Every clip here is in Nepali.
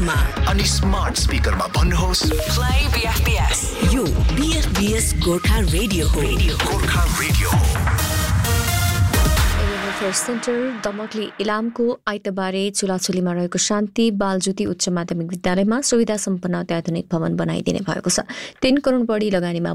ल्यापटपमा अनि स्मार्ट स्पिकरमा भन्नुहोस् प्ले BFBS। यो BFBS गोर्खा रेडियो हो। गोर्खा रेडियो हो। फर्स्ट सेन्टर दमकले इलामको आइतबारे चुलाचुलीमा रहेको शान्ति बालज्योति उच्च माध्यमिक विद्यालयमा सुविधा सम्पन्न अत्याधुनिक भवन बनाइदिने भएको छ। 3 करोड बढी लगानीमा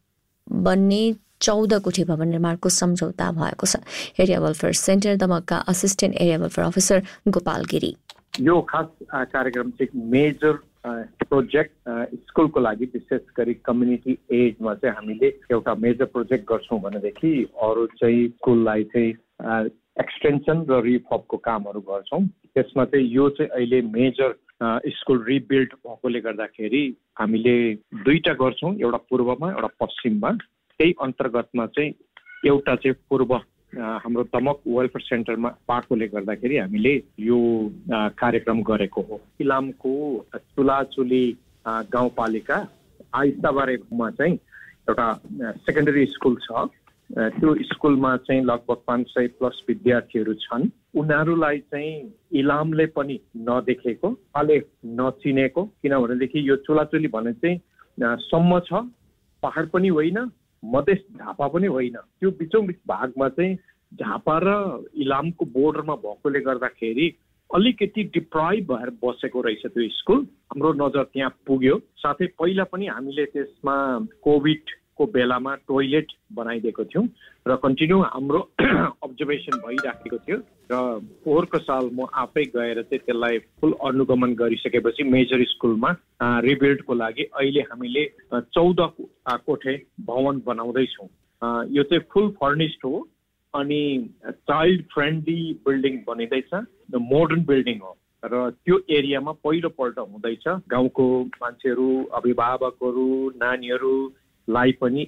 बन्ने 14 कोठी भवन निर्माणको सम्झौता भएको छ। Area welfare centre दमकका assistant area welfare officer Gopal Giri. यो खास कार्यक्रम चाहिँ मेजर प्रोजेक्ट स्कुलको लागि विशेष गरी कम्युनिटी एजमा चाहिँ हामीले एउटा मेजर प्रोजेक्ट गर्छौँ भनेदेखि अरू चाहिँ स्कुललाई चाहिँ एक्सटेन्सन र रिफर्बको कामहरू गर्छौँ। त्यसमा चाहिँ यो चाहिँ अहिले मेजर स्कुल रिबिल्ड भएकोले गर्दाखेरि हामीले 2टा गर्छौँ, एउटा पूर्वमा एउटा पश्चिममा। त्यही अन्तर्गतमा चाहिँ एउटा चाहिँ पूर्व हाम्रो दमक वेलफेयर सेन्टरमा पाएकोले गर्दाखेरि हामीले यो कार्यक्रम गरेको हो। इलामको चुलाचुली गाउँपालिका आइतबारेमा चाहिँ एउटा सेकेन्डरी स्कुल छ। त्यो स्कुलमा चाहिँ लगभग 500+ विद्यार्थीहरू छन्। उनीहरूलाई चाहिँ इलामले पनि नदेखेको, अहिले नचिनेको, किनभनेदेखि यो चुलाचुली भने चाहिँ सम्म छ, पहाड पनि होइन, मधेस झापा पनि होइन, त्यो बिचौँ भागमा चाहिँ झापा र इलामको बोर्डरमा भएकोले गर्दाखेरि अलिकति डिप्राइभ भएर बसेको रहेछ त्यो स्कुल। हाम्रो नजर त्यहाँ पुग्यो। साथै पहिला पनि हामीले त्यसमा कोभिडको बेलामा टोइलेट बनाइदिएको थियौँ र कन्टिन्यू हाम्रो अब्जर्भेसन भइराखेको थियो र पोहोरको साल म आफै गएर चाहिँ त्यसलाई फुल अनुगमन गरिसकेपछि मेजर स्कुलमा रिबिल्डको लागि अहिले हामीले 14 कोठे भवन बनाउँदैछौँ। यो चाहिँ फुल फर्निस्ड हो अनि चाइल्ड फ्रेन्डली बिल्डिङ बनिँदैछ, मोडर्न बिल्डिङ हो र त्यो एरियामा पहिलोपल्ट हुँदैछ। गाउँको मान्छेहरू, अभिभावकहरू, नानीहरूलाई पनि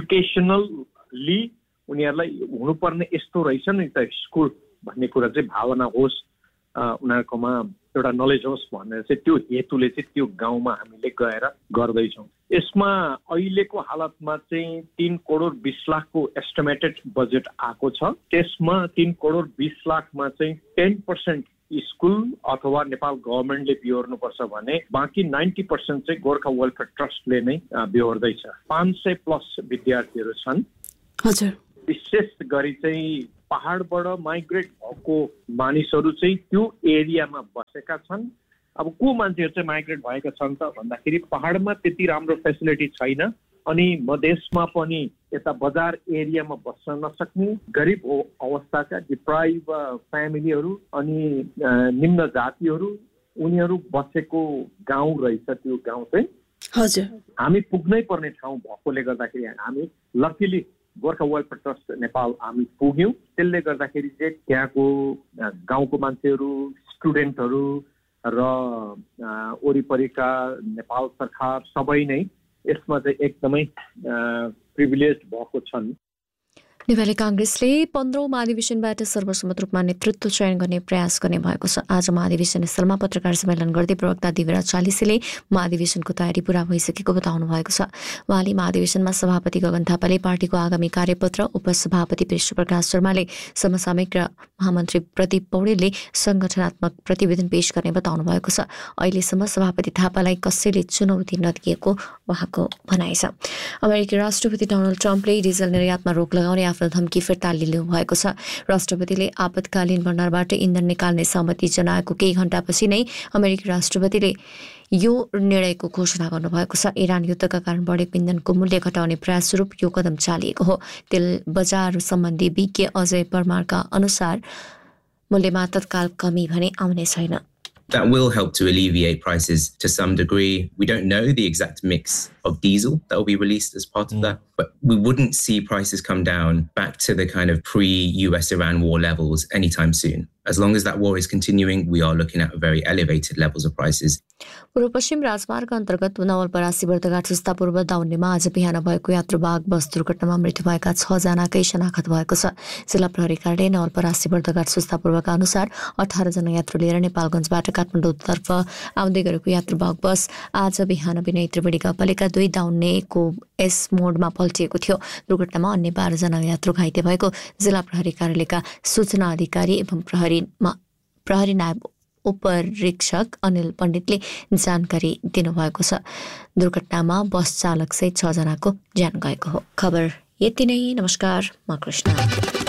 एजुकेसनली उनीहरूलाई हुनुपर्ने यस्तो रहेछ नि त स्कुल भन्ने कुरा चाहिँ भावना होस्, उनीहरूकोमा एउटा नलेज होस् भनेर चाहिँ त्यो हेतुले चाहिँ त्यो गाउँमा हामीले गएर गर्दैछौँ। यसमा अहिलेको हालतमा चाहिँ 3 करोड 20 लाखको एस्टिमेटेड बजेट आएको छ। त्यसमा 3 करोड 20 लाखमा चाहिँ 10% स्कुल अथवा नेपाल गभर्मेन्टले बिहोर्नुपर्छ भने बाँकी 90% चाहिँ गोर्खा वेलफेयर ट्रस्टले नै बिहोर्दैछ। 500+ विद्यार्थीहरू छन्। हजुर, विशेष गरी चाहिँ पहाडबाट माइग्रेट भएको मानिसहरू चाहिँ त्यो एरियामा बसेका छन्। अब को मान्छेहरू चाहिँ माइग्रेट भएका छन् त भन्दाखेरि पहाडमा त्यति राम्रो फेसिलिटी छैन अनि मधेसमा पनि यता बजार एरियामा बस्न नसक्ने गरिब अवस्थाका डिप्राइभ फ्यामिलीहरू अनि निम्न जातिहरू उनीहरू बसेको गाउँ रहेछ त्यो गाउँ चाहिँ। हजुर, हामी पुग्नै पर्ने ठाउँ भएकोले गर्दाखेरि हामी luckily Gorkha welfare trust Nepal हामी पुग्यौँ। त्यसले गर्दाखेरि चाहिँ त्यहाँको गाउँको मान्छेहरू, स्टुडेन्टहरू र वरिपरिका नेपाल सरकार सबै नै यसमा चाहिँ एकदमै प्रिभिलेज भएको छन्। नेपाली कांग्रेसले 15औं महाधिवेशनबाट सर्वसम्मत रूपमा नेतृत्व चयन गर्ने प्रयास गर्ने भएको छ। आज महाधिवेशन स्थलमा पत्रकार सम्मेलन गर्दै प्रवक्ता दिवराज चालिसेले महाधिवेशनको तयारी पूरा भइसकेको बताउनु भएको छ। उहाँले महाधिवेशनमा सभापति गगन थापाले पार्टीको आगामी कार्यपत्र, उपसभापति विष्णुप्रकाश शर्माले समसामयिक र महामन्त्री प्रदीप पौडेलले संगठनात्मक प्रतिवेदन पेश गर्ने बताउनु भएको छ। अहिलेसम्म सभापति थापालाई कसैले चुनौती नदिएको उहाँको भनाइ छ। अमेरिकी राष्ट्रपति डोनाल्ड ट्रम्पले डिजल निर्यातमा रोक लगाउने आफ्नो धम्की फिर्ता लिनु भएको छ। राष्ट्रपतिले आपतकालीन भण्डारबाट इन्धन निकाल्ने सहमति जनाएको केही घण्टापछि नै अमेरिकी राष्ट्रपतिले यो निर्णयको घोषणा गर्नुभएको छ। इरान युद्धका कारण बढेको इन्धनको मूल्य घटाउने प्रयास स्वरूप यो कदम चालिएको हो। तेल बजार सम्बन्धी विज्ञ अजय परमारका अनुसार मूल्यमा तत्काल कमी भने आउने छैन। That will help to alleviate prices to some degree. We don't know the exact mix of diesel that will be released as part of that, but we wouldn't see prices come down back to the kind of pre-US-Iran war levels anytime soon. As long as that war is continuing, we are looking at very elevated levels of prices. पूर्व पश्चिम राजमार्ग अन्तर्गत नवलपरासी बर्दघाट सुस्ता पूर्व दाउन्नेमा आज बिहान भएको यात्रुवाहक बस दुर्घटनामा मृत्यु भएका 6 जनाकै शनाखत भएको छ। जिल्ला प्रहरी कार्यालय नवलपरासी बर्दघाट सुस्ता पूर्वका अनुसार 18 जना यात्रु लिएर नेपालगञ्जबाट काठमाडौँतर्फ आउँदै गरेको यात्रुवाहक बस आज बिहान विनय त्रिवेणी गाउँपालिका 2 दाउन्नेको एस मोडमा पल्टिएको थियो। दुर्घटनामा अन्य 12 जना यात्रु घाइते भएको जिल्ला प्रहरी कार्यालयका सूचना अधिकारी एवं प्रहरी नायब उपरीक्षक अनिल पण्डितले जानकारी दिनुभएको छ। दुर्घटनामा बस चालक सहित 6 जनाको ज्यान गएको हो। खबर यति नै। नमस्कार, म कृष्ण।